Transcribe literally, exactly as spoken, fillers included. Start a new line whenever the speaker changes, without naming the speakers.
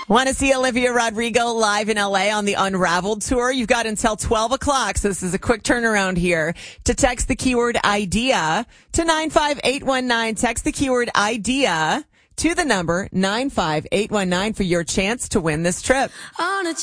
Want to see Olivia Rodrigo live in L A on the Unraveled tour? You've got until twelve o'clock, so this is a quick turnaround here, to text the keyword IDEA to nine five eight one nine. Text the keyword IDEA to the number nine five eight one nine for your chance to win this trip.